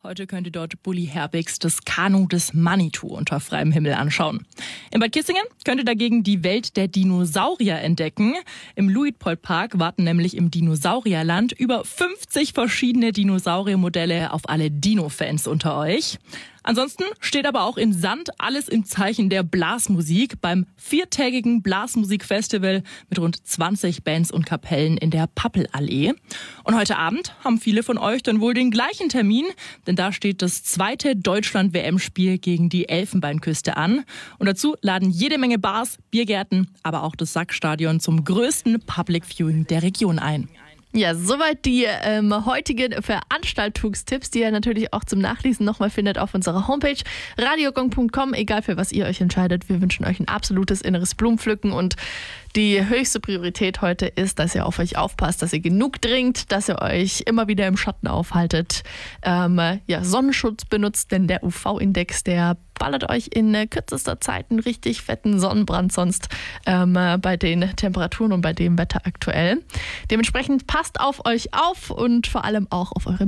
Heute könnt ihr dort Bully Herbigs das Kanu des Manitou unter freiem Himmel anschauen. In Bad Kissingen könnt ihr dagegen die Welt der Dinosaurier entdecken. Im Luitpold-Park warten nämlich im Dinosaurierland über 50 verschiedene Dinosauriermodelle auf alle Dino-Fans unter euch. Ansonsten steht aber auch in Sand alles im Zeichen der Blasmusik beim 4-tägigen Blasmusikfestival mit rund 20 Bands und Kapellen in der Pappelallee. Und heute Abend haben viele von euch dann wohl den gleichen Termin, denn da steht das zweite Deutschland-WM-Spiel gegen die Elfenbeinküste an. Und dazu laden jede Menge Bars, Biergärten, aber auch das Sackstadion zum größten Public Viewing der Region ein. Ja, soweit die heutigen Veranstaltungstipps, die ihr natürlich auch zum Nachlesen nochmal findet auf unserer Homepage radiogong.com. Egal für was ihr euch entscheidet, wir wünschen euch ein absolutes inneres Blumenpflücken und die höchste Priorität heute ist, dass ihr auf euch aufpasst, dass ihr genug trinkt, dass ihr euch immer wieder im Schatten aufhaltet, Sonnenschutz benutzt, denn der UV-Index, der ballert euch in kürzester Zeit einen richtig fetten Sonnenbrand sonst bei den Temperaturen und bei dem Wetter aktuell. Dementsprechend passt auf euch auf und vor allem auch auf eure